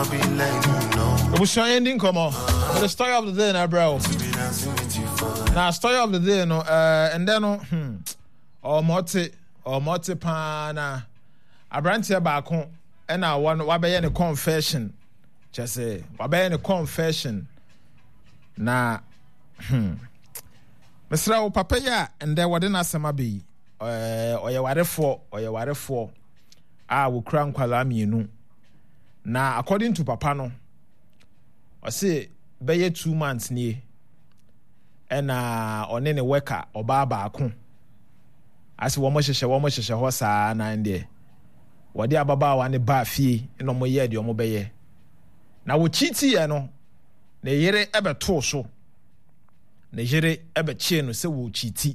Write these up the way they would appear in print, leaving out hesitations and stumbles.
We show ending come on. The story of the day now, bro. Now story of the day no and then or multi pana abrantia baako and I want wabe a confession. Just say wabe a confession. Na Mr. Papaya and there wasn't asema be or you ware for I will crown kwalami no. Na according to Papa no I say be 2 months ni and on any worker or baako as wo mo hwehwe ho saa na ande wo de ababa wa ne ba fie no mo ye de o mo beye na wo chiti ye no na yere ebeto so na yere ebechie no se wo chiti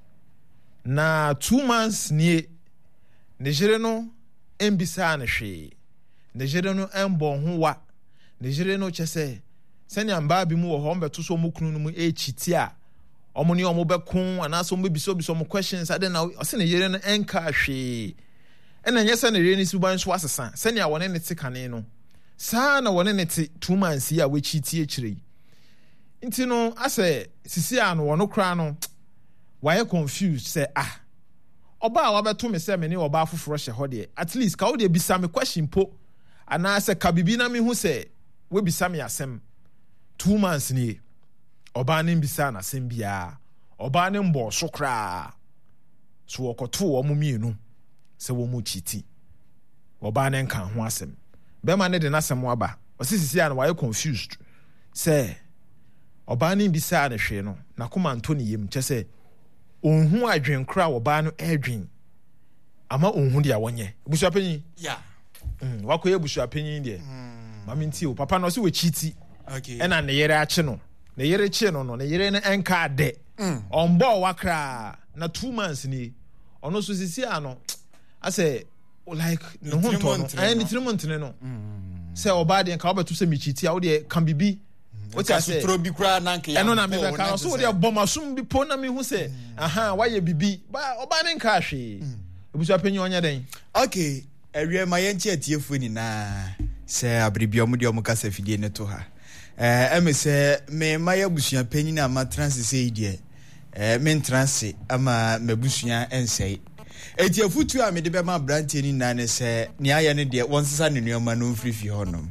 na 2 months ni na yere no embisa na hwe na yere no embo ho wa na yere no chese senya mba bi mu wo ho mbeto so mo kunu no mu chiti a omo ni omo bekon anaso omo biso mo questions ade na ose na yere no enka hwe ena nyesa na yere ni suban so asesa senya wone ne tikane no saa na wone ne 2 months ya we chiti ekire nti no ase sisi a no wono kra no why confused say oba wa beto me se me ni oba afoforo hye ho de at least ka wo de bisa me question po ana se ka bibi na me hu se we bisa me asem 2 months ni oba ne mbisa na asem bia oba ne mbo so kra so okoto wo mu mienu se wo mu chiti oba ne nka ho asem be ma ne de na asem aba osisisi a no why confused say oba ne mbisa na hwe no na koma Anthony yem chese onhu adwen kra oba no adwen ama onhu dia wonye busuapanyin wakoye busuapanyin de mami nti o papa no se we chiti okay ena ne yere ache no ne yere che no ne yere ne enka de onbo wakra na 2 months ni ono so sisi ano ase like no honto no ani trimont ne no se oba de nka obeto se mi chiti a wo de kan bibi o ti ase tro bi kra na nke ya eno na me be ka so wo de bomasum bi po na me hu se waye bibi ba oba ne nka hwe ebusu apanyi onya den okay ewie ma yenchi atiefu ni na se abribio mu de omu kasa fidie ne to ha eme se me ma ya busua panyi na ma transi se idie me transi ama mabusua ensei etiefu tu a me de be ma brantie ni na ne se ni aye ne de wonsesa ne nuoma no mfirifi honom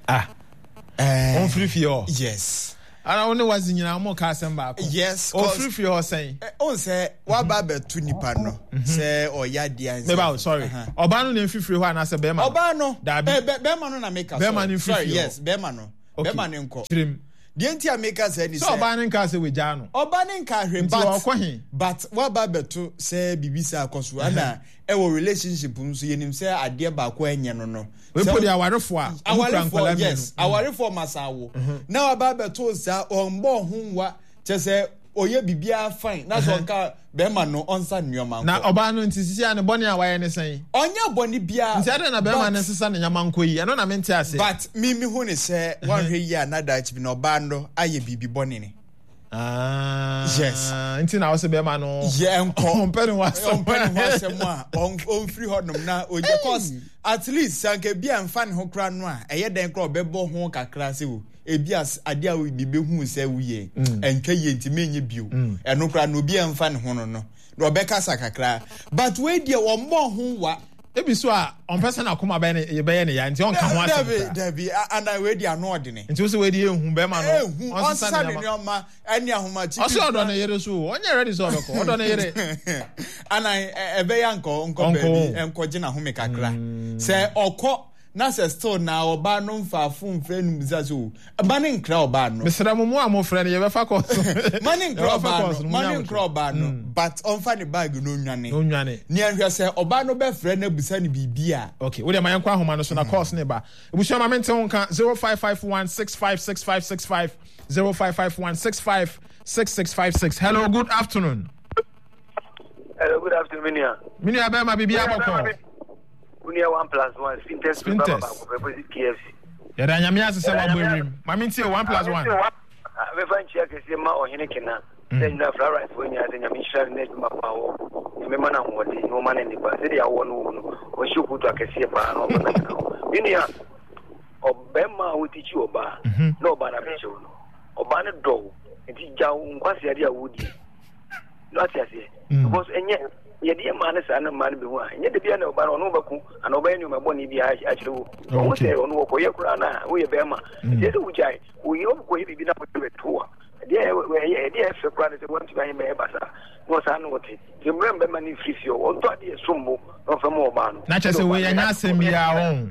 on free ho yes ana woni wazi nyina mo ka asem ba ko yes on free ho sen on se wa ba betu nipa no se oya dia nse be sorry oba no na free ho ana se be ma oba no be ma no na make us be ma ni free yes be ma no be ma ni nko trim die ntia make us any so oba ni nka se we ja no oba ni nka hwe but wa ba betu se bibisa akoso ana e wo relationship nso yenim se ade ba ko enye no we put the awarefo a yes awarefo masawo na wa ba betu za ombo hunwa chese oye bibia fine na so nka be ma no onsa nnuoma na oba no ntisisi a ne bone a waye ne sen onya bone bia nti ade na be ma ne sesa ne nyama nkoyi eno na mente ase but mi hu ne se wan hwe yi another chibi na oba ndo aye bibi bone ne yes nti na wo se be ma no ye enko ompeni wasem a on free hodom na oje cause at least sanke bia mfa ne ho kra no a eye den kra obebo ho kakra se wo ebias ade a we bibe hu se wuye enka ye nti menye bio eno kra no bia mfa ne ho no no obeka sakakra but we die wo mbo ho wa ebi so a on person akoma be ne ye be ne ya nti on ka ho asem David and I we die no odene nti so we die ehun be ma no on sa ne nyoma ani ahoma chi o so odo na yere so onye ready so odo ko odo na yere ana ebe ya nko baby enko gina home kakra se okọ na se still na oba no mfafo mfre nu bizazo mani nkra oba no mesra mu a mo frɛ ne ye be fa course mani nkra oba no but on fa ne bag no nwane ni ahwe se oba no be frɛ na busa ne bibia okay we dey ma yankwa ahoma no so na course ne ba ebushia ma mente ho nka 0551656565 0551656656. Hello, good afternoon. Hello, good afternoon, Minia be ma bibia bako. Unia 1+1 Spinters KFC. Ya da nyame asese wa borim. Mami ntie 1+1. We fan check ese ma ohene kena. Then na flower rice for nya de nyame share net ma pa wo. Me ma na ho de no ma na ni ba. Se de ya wo no. O shuku to akese pa no ma na. Minia obema wo teach oba no oba na be show no oba ne do nti jaw nkwase ade a wodi no atiase because enye ye de ma ne sa na ma ne be hu a enye de bia na oba no baku ana oba ni ma boni bia a kire wo wo se ono ko ye kura na wo ye bema de de wujai wo ye ko ye bi na ko be to a de se kura ne se won ti ba ye me basa no sa no wote de mrem be ma ni frifio on to de sumbo no fa mo oba no na chese we anya asem bia on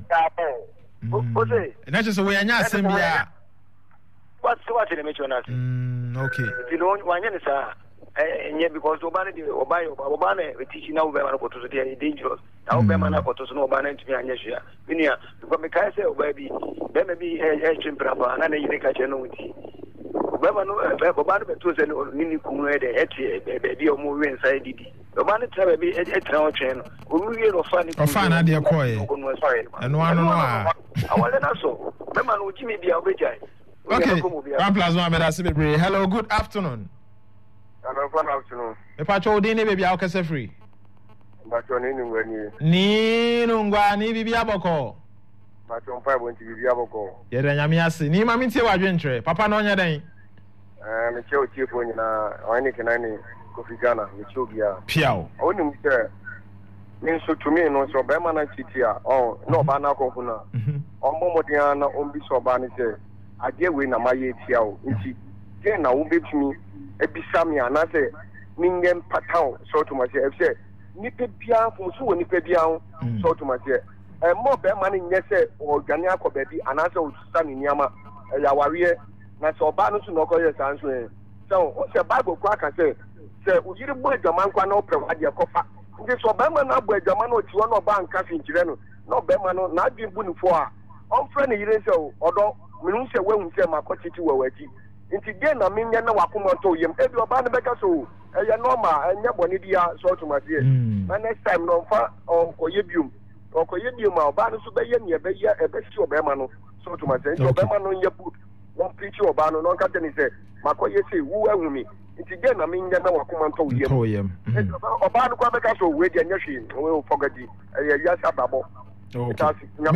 na chese we anya asem bia what the mention as okay you know wanya ni sa because obana de obana teaching now be man ko to dey dangerous now be man ko to no obana ntumi anya hwea minia because me kai say oba bi be me bi chimpra ba na na yire ka che no nti obama no obana be to say ni kunu e de eti be bi o mo we inside didi obana tra be etra o twen no o wi no fa ni o fa na de koye eno anu no a awale na so be man o jimi bia obejai. Okay, 1+1 Medasi Bebre. Hello, good afternoon. Hello, good afternoon. Me pacho dini baby how kase free. Pacho ni ngwani. Ni ngwani bibi aboko. Pacho mpa bonti bibi aboko. Ye da nyame ase. Ni mami tie wadwentre. Papa no nya den. Me che o chiefo nyina, wani kenani Kofi Ghana, me che obia. Piao. Oni mte. Min so to me no so be mana chitia. Oh, no ba na konfu na. Ombo modia na ombi so ba ni se. Ade we na maye tia o nti ge na wo betumi ebisa me anase mingem patao so to ma se efse ni pe bia fo so woni pe bia so to ma se mo be ma ni nyese o gane akoba bi anase o sa ni niama ya ware na so ba no so no ko ye san so so o se bible kwa ka se o yiri bo adwaman kwa na o pre ade kofa nti so ba ma na bo adwaman o tiwo no ba nka finkire no be ma no na adi bu ni fo a on fre ni yire se odo minun se we se makotiti wawati nti gen na minya na wakoma to yem ebi oba ne beka so eye normal enya boni dia so to ma die na next time no fa okoye bium a oba no so be ye ne be ye ebe si oba ma no so to ma die oba ma no nye put won preach oba no ka tell ni se makoye se wu ahumi nti gen na minya na wakoma to yem oba no kwa beka so we dia nya hwi we fogadi eye ya sababo. Okay.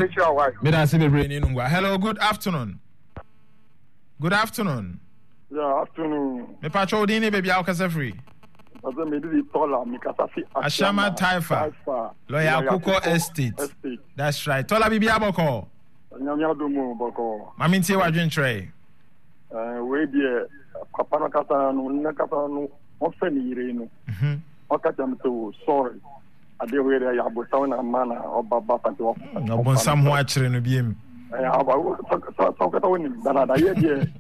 Hello, good afternoon. Good afternoon. Yeah, afternoon. Me pacho dini baby how kase free. Ashama Taifa. Lawyer Kuko Estate. That's right. Tola bibi aboko. Mami ntie wadwentre. We die papa no kata no ofeni yire no. Okata mto sorry. Ade we dey abotaw na mana obaba pante wo. No bon sam ho akire no biem. Aba so kata woni dada ye die